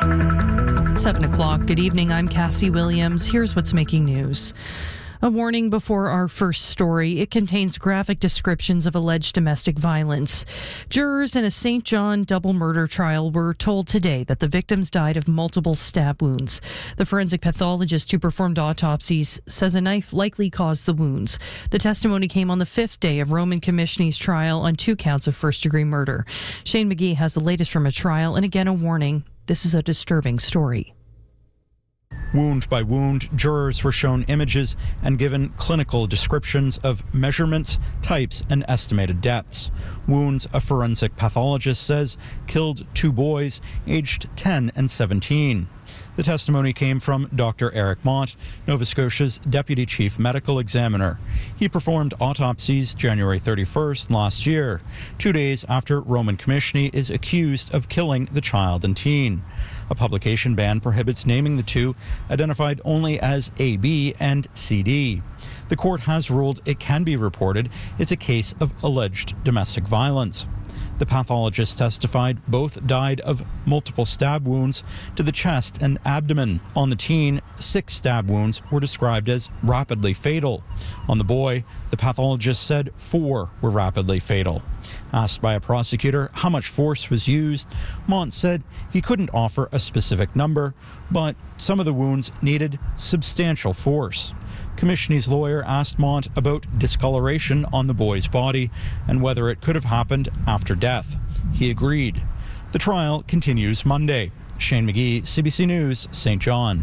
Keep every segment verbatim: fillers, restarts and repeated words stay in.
seven o'clock. Good evening. I'm Cassie Williams. Here's what's making news. A warning before our first story. It contains graphic descriptions of alleged domestic violence. Jurors in a Saint John double murder trial were told today that the victims died of multiple stab wounds. The forensic pathologist who performed autopsies says a knife likely caused the wounds. The testimony came on the fifth day of Roman Komishny's trial on two counts of first-degree murder. Shane McGee has the latest from a trial, and again a warning. This is a disturbing story. Wound by wound, jurors were shown images and given clinical descriptions of measurements, types, and estimated depths. Wounds, a forensic pathologist says, killed two boys aged ten and seventeen. The testimony came from Doctor Eric Mott, Nova Scotia's Deputy Chief Medical Examiner. He performed autopsies January thirty-first last year, two days after Roman Komishny is accused of killing the child and teen. A publication ban prohibits naming the two, identified only as A B and C D. The court has ruled it can be reported. It's a case of alleged domestic violence. The pathologist testified both died of multiple stab wounds to the chest and abdomen. On the teen, six stab wounds were described as rapidly fatal. On the boy, the pathologist said four were rapidly fatal. Asked by a prosecutor how much force was used, Mont said he couldn't offer a specific number, but some of the wounds needed substantial force. Komishny's lawyer asked Mont about discoloration on the boy's body and whether it could have happened after death. He agreed. The trial continues Monday. Shane McGee, C B C News, Saint John.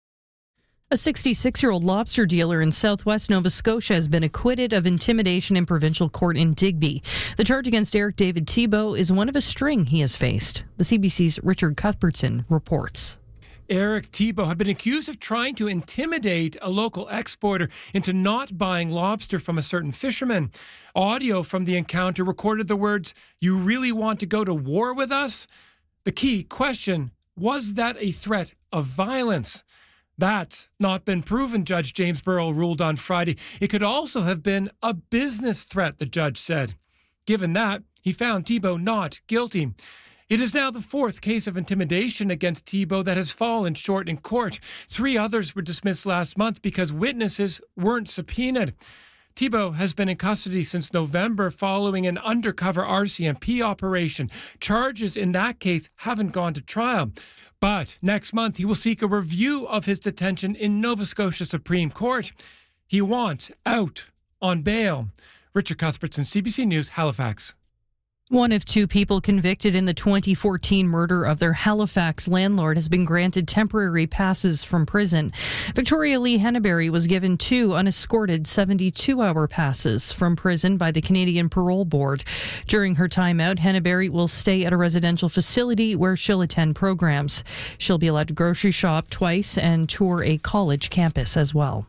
A sixty-six-year-old lobster dealer in southwest Nova Scotia has been acquitted of intimidation in provincial court in Digby. The charge against Eric David Thibault is one of a string he has faced. The C B C's Richard Cuthbertson reports. Eric Thibault had been accused of trying to intimidate a local exporter into not buying lobster from a certain fisherman. Audio from the encounter recorded the words, "You really want to go to war with us?" The key question, was that a threat of violence? That's not been proven, Judge James Burrell ruled on Friday. It could also have been a business threat, the judge said. Given that, he found Thibault not guilty. It is now the fourth case of intimidation against Thibault that has fallen short in court. Three others were dismissed last month because witnesses weren't subpoenaed. Thibault has been in custody since November following an undercover R C M P operation. Charges in that case haven't gone to trial. But next month, he will seek a review of his detention in Nova Scotia Supreme Court. He wants out on bail. Richard Cuthbertson, C B C News, Halifax. One of two people convicted in the twenty fourteen murder of their Halifax landlord has been granted temporary passes from prison. Victoria Lee Henneberry was given two unescorted seventy-two hour passes from prison by the Canadian Parole Board. During her time out, Henneberry will stay at a residential facility where she'll attend programs. She'll be allowed to grocery shop twice and tour a college campus as well.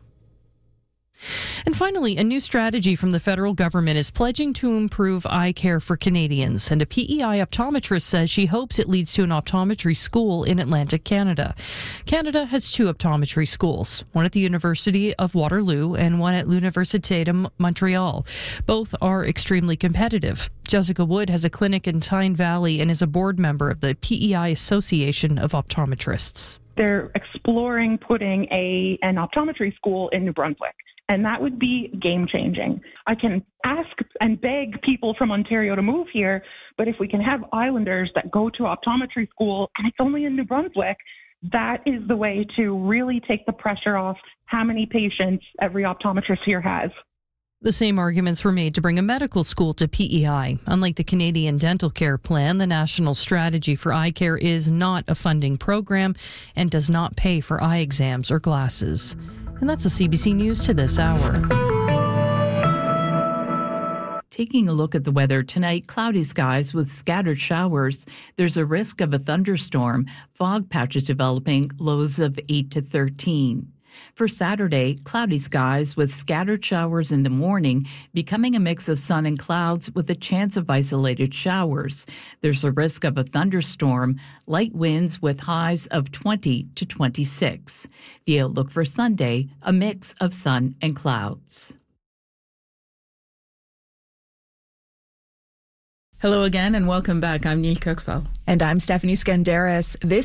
And finally, a new strategy from the federal government is pledging to improve eye care for Canadians. And a P E I optometrist says she hopes it leads to an optometry school in Atlantic Canada. Canada has two optometry schools, one at the University of Waterloo and one at l'Université de Montréal. Both are extremely competitive. Jessica Wood has a clinic in Tyne Valley and is a board member of the P E I Association of Optometrists. They're exploring putting a an optometry school in New Brunswick. And that would be game-changing. I can ask and beg people from Ontario to move here, but if we can have islanders that go to optometry school, and it's only in New Brunswick, that is the way to really take the pressure off how many patients every optometrist here has. The same arguments were made to bring a medical school to P E I. Unlike the Canadian Dental Care Plan, the National Strategy for Eye Care is not a funding program and does not pay for eye exams or glasses. And that's the C B C News to this hour. Taking a look at the weather tonight, cloudy skies with scattered showers. There's a risk of a thunderstorm, fog patches developing, lows of eight to thirteen. For Saturday, cloudy skies with scattered showers in the morning, becoming a mix of sun and clouds with a chance of isolated showers. There's a risk of a thunderstorm, light winds with highs of twenty to twenty-six. The outlook for Sunday, a mix of sun and clouds. Hello again and welcome back. I'm Neil Kirksall. And I'm Stephanie Skandaris. This